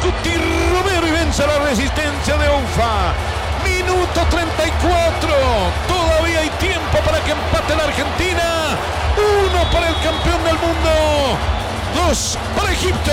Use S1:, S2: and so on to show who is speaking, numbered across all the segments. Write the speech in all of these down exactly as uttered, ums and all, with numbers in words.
S1: Cuti Romero y vence la resistencia de UFA. Minuto treinta y cuatro. Todavía hay tiempo para que empate la Argentina. Uno para el campeón del mundo. Dos para Egipto.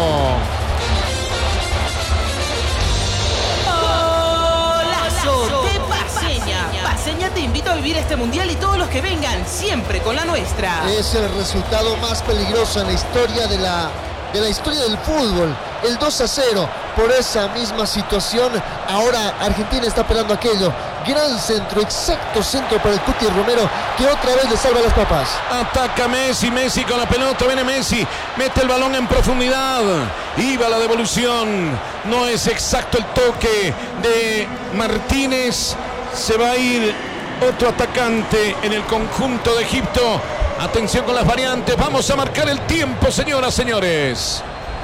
S2: ¡Golazo de Paceña! Paceña te invito a vivir este mundial y todos los que vengan, siempre con la nuestra.
S3: Es el resultado más peligroso en la historia de la, de la historia del fútbol. El dos a cero. Por esa misma situación, ahora Argentina está peleando aquello. Gran centro, exacto centro para el Cuti Romero, que otra vez le salva las papas.
S1: Ataca Messi, Messi con la pelota, viene Messi, mete el balón en profundidad. Iba la devolución, no es exacto el toque de Martínez. Se va a ir otro atacante en el conjunto de Egipto. Atención con las variantes, vamos a marcar el tiempo, señoras, señores.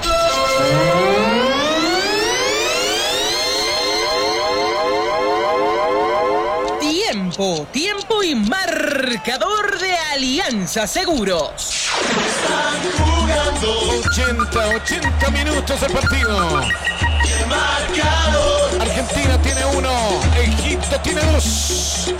S2: Tiempo, tiempo y marcador de Alianza Seguros.
S1: ochenta, ochenta minutos del partido. Argentina tiene uno, Egipto tiene dos.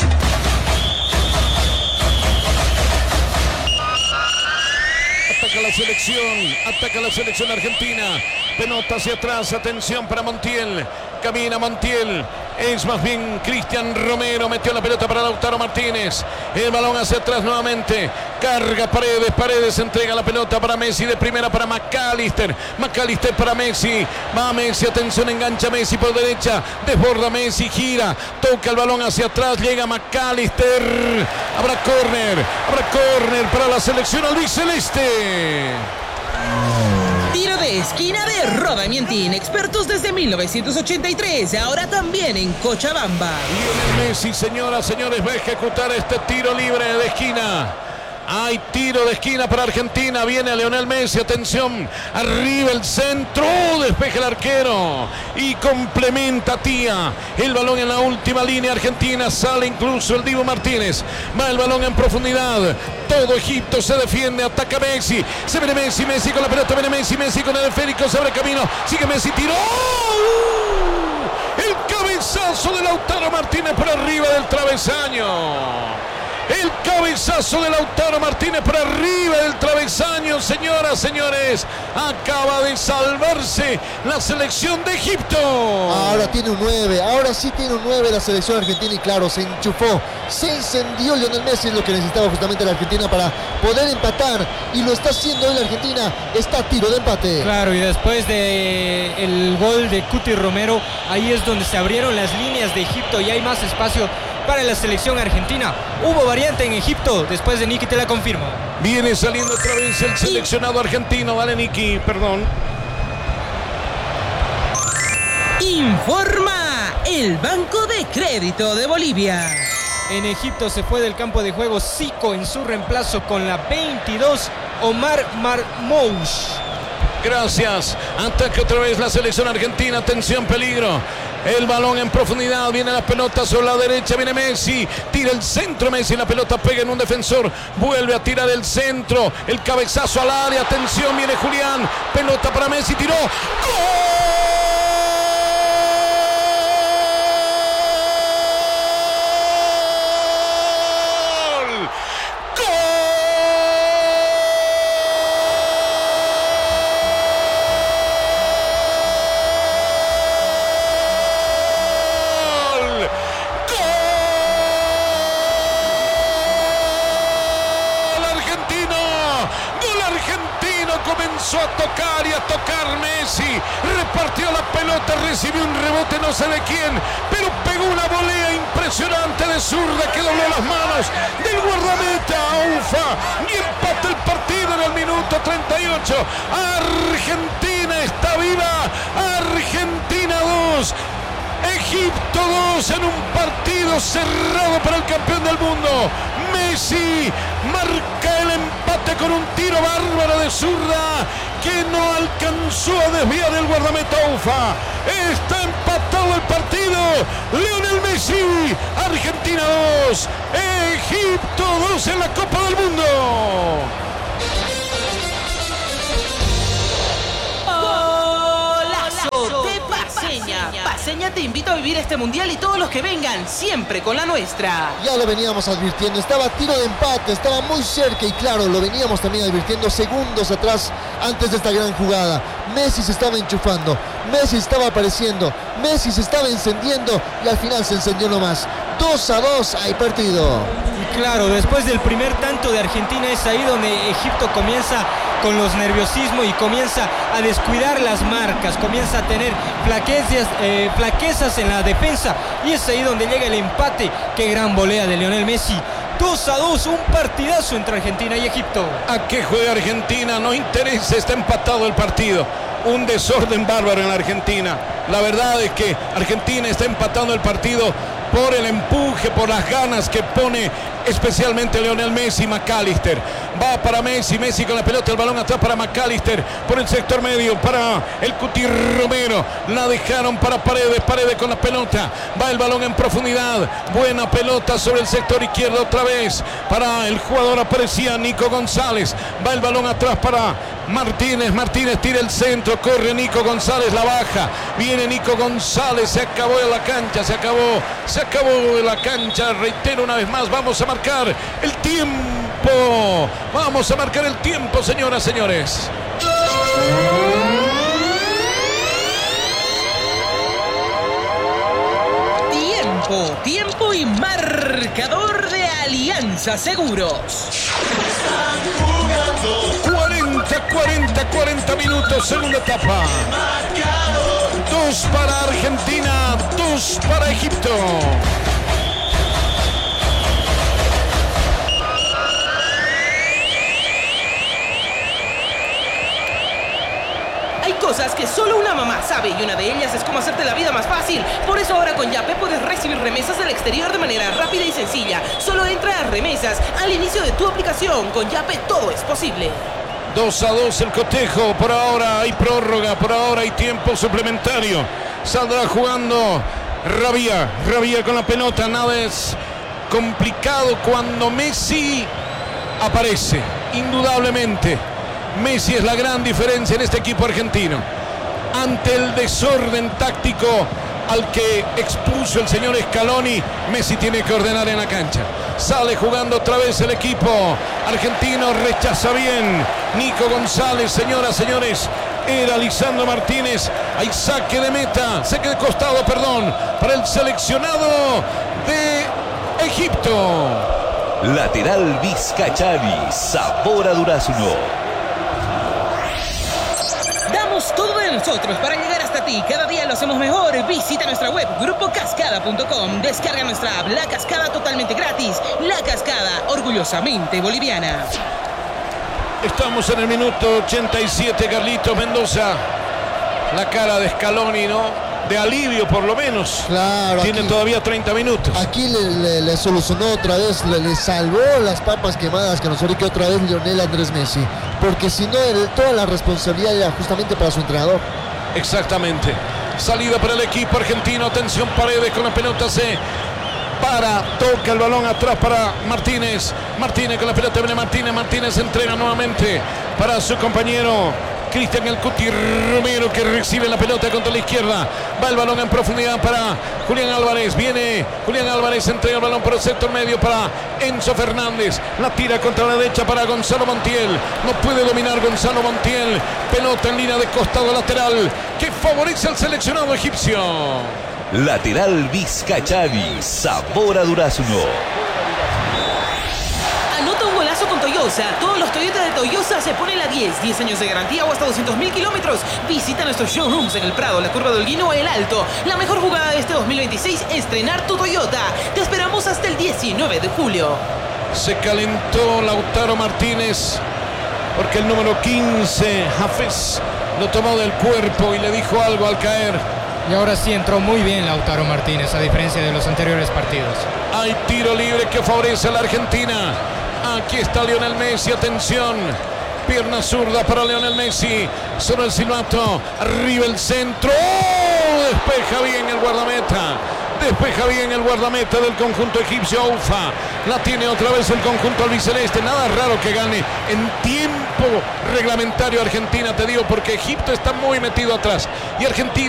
S1: Ataca la selección, ataca la selección argentina. Pelota hacia atrás, atención para Montiel. Camina Montiel, es más bien Cristian Romero, metió la pelota para Lautaro Martínez. El balón hacia atrás nuevamente. Carga Paredes, Paredes entrega la pelota para Messi, de primera para McAllister. McAllister para Messi. Va Messi, atención, engancha Messi por derecha. Desborda Messi, gira. Toca el balón hacia atrás, llega McAllister. Habrá córner, habrá córner para la selección albiceleste.
S2: Tiro de esquina de Roda Mientín, expertos desde mil novecientos ochenta y tres, ahora también en Cochabamba.
S1: Lionel Messi, señoras, señores, va a ejecutar este tiro libre de esquina. Hay tiro de esquina para Argentina, viene Lionel Messi, atención, arriba el centro, despeja el arquero y complementa Tía. El balón en la última línea Argentina, sale incluso el Dibu Martínez, va el balón en profundidad, todo Egipto se defiende, ataca Messi, se viene Messi, Messi con la pelota, viene Messi, Messi con el esférico, se abre camino, sigue Messi, tiró. El cabezazo de Lautaro Martínez por arriba del travesaño. El cabezazo de Lautaro Martínez por arriba del travesaño, señoras, señores. Acaba de salvarse la selección de Egipto.
S3: Ahora tiene un nueve, ahora sí tiene un nueve la selección argentina y claro, se enchufó, se encendió Lionel Messi, es lo que necesitaba justamente la Argentina para poder empatar y lo está haciendo hoy la Argentina, está a tiro de empate.
S4: Claro, y después del gol de Cuti Romero, ahí es donde se abrieron las líneas de Egipto y hay más espacio para la selección argentina. Hubo variante en Egipto, después de Niki te la confirmo.
S1: Viene saliendo otra vez el seleccionado argentino, vale Niki, perdón.
S2: Informa el Banco de Crédito de Bolivia.
S4: En Egipto se fue del campo de juego Zico en su reemplazo con la veintidós, Omar Marmoush.
S1: Gracias, ataca otra vez la selección argentina, atención, peligro. El balón en profundidad, viene la pelota sobre la derecha, viene Messi, tira el centro Messi, la pelota pega en un defensor, vuelve a tirar el centro, el cabezazo al área, atención, viene Julián, pelota para Messi, tiró, ¡gol! Comenzó a tocar y a tocar Messi, repartió la pelota, recibió un rebote no sé de quién, pero pegó una volea impresionante de zurda que dobló las manos del guardameta UFA y empata el partido en el minuto treinta y ocho. Argentina está viva, Argentina dos, Egipto dos en un partido cerrado para el campeón del mundo. Messi marca el empate con un tiro bárbaro de zurda que no alcanzó a desviar el guardameta UFA. Está empatado el partido. Lionel Messi, Argentina dos, Egipto dos en la Copa del Mundo.
S2: Golazo Argentina te invita a vivir este mundial y todos los que vengan, siempre con la nuestra.
S3: Ya lo veníamos advirtiendo, estaba a tiro de empate, estaba muy cerca y claro, lo veníamos también advirtiendo segundos atrás antes de esta gran jugada. Messi se estaba enchufando, Messi estaba apareciendo, Messi se estaba encendiendo y al final se encendió nomás. dos a dos, hay partido.
S4: Y claro, después del primer tanto de Argentina es ahí donde Egipto comienza con los nerviosismos y comienza a descuidar las marcas, comienza a tener flaquezas, eh, flaquezas en la defensa y es ahí donde llega el empate. Qué gran volea de Lionel Messi. dos a dos, un partidazo entre Argentina y Egipto.
S1: ¿A qué juega Argentina? No interesa, está empatado el partido. Un desorden bárbaro en la Argentina. La verdad es que Argentina está empatando el partido por el empuje, por las ganas que pone especialmente Lionel Messi. McAllister va para Messi, Messi con la pelota, el balón atrás para McAllister, por el sector medio para el Cuti Romero, la dejaron para Paredes, Paredes con la pelota, va el balón en profundidad, buena pelota sobre el sector izquierdo otra vez para el jugador, aparecía Nico González, va el balón atrás para Martínez, Martínez tira el centro, corre Nico González, la baja, viene Nico González, se acabó la cancha, se acabó, se acabó la cancha, reitero una vez más, vamos a marcar el tiempo, vamos a marcar el tiempo, señoras, señores.
S2: Tiempo, tiempo y marcador de Alianza Seguros.
S1: cuarenta, cuarenta, cuarenta minutos, segunda etapa. Dos para Argentina, dos para Egipto.
S2: Hay cosas que solo una mamá sabe y una de ellas es cómo hacerte la vida más fácil. Por eso ahora con Yape puedes recibir remesas del exterior de manera rápida y sencilla. Solo entra a remesas al inicio de tu aplicación. Con Yape todo es posible.
S1: dos a dos el cotejo, por ahora hay prórroga, por ahora hay tiempo suplementario. Saldrá jugando Rabia, Rabia con la pelota, nada es complicado cuando Messi aparece, indudablemente. Messi es la gran diferencia en este equipo argentino. Ante el desorden táctico al que expuso el señor Scaloni, Messi tiene que ordenar en la cancha. Sale jugando otra vez el equipo argentino, rechaza bien Nico González, señoras, señores. Era Lisandro Martínez. Hay saque de meta, saque de costado, perdón, para el seleccionado de Egipto.
S5: Lateral Vizcachani, sabor a durazno.
S2: Damos todo de nosotros para llegar hasta ti. Cada día lo hacemos mejor. Visita nuestra web grupo cascada punto com. Descarga nuestra app La Cascada totalmente gratis. La Cascada, orgullosamente boliviana.
S1: Estamos en el minuto ochenta y siete, Carlitos Mendoza. La cara de Scaloni, ¿no? De alivio por lo menos.
S3: Claro.
S1: Tiene
S3: aquí,
S1: todavía treinta minutos.
S3: Aquí le, le, le solucionó otra vez, le, le salvó las papas quemadas que nos que otra vez Lionel Andrés Messi. Porque si no, el, toda la responsabilidad era justamente para su entrenador.
S1: Exactamente. Salida para el equipo argentino. Atención, Paredes con la pelota, se para, toca el balón atrás para Martínez. Martínez con la pelota, viene Martínez. Martínez entrega nuevamente para su compañero Cristian el Cuti Romero, que recibe la pelota contra la izquierda. Va el balón en profundidad para Julián Álvarez. Viene Julián Álvarez, entrega el balón por el sector medio para Enzo Fernández. La tira contra la derecha para Gonzalo Montiel. No puede dominar Gonzalo Montiel. Pelota en línea de costado lateral que favorece al seleccionado egipcio.
S5: Lateral Vizcachani, sabor a durazno.
S2: Anota un golazo con Toyosa. Todos los Toyota de Toyosa se ponen la diez. diez años de garantía o hasta doscientos mil kilómetros. Visita nuestros showrooms en El Prado, la Curva de Holguín o El Alto. La mejor jugada de este dos mil veintiséis es estrenar tu Toyota. Te esperamos hasta el diecinueve de julio.
S1: Se calentó Lautaro Martínez porque el número quince, Hafez, lo tomó del cuerpo y le dijo algo al caer.
S4: Y ahora sí entró muy bien Lautaro Martínez, a diferencia de los anteriores partidos.
S1: Hay tiro libre que favorece a la Argentina. Aquí está Lionel Messi, atención. Pierna zurda para Lionel Messi. Sobre el silbato, arriba el centro. ¡Oh! Despeja bien el guardameta. Despeja bien el guardameta del conjunto egipcio, Oufa. La tiene otra vez el conjunto albiceleste. Nada raro que gane en tiempo reglamentario Argentina, te digo, porque Egipto está muy metido atrás. Y Argentina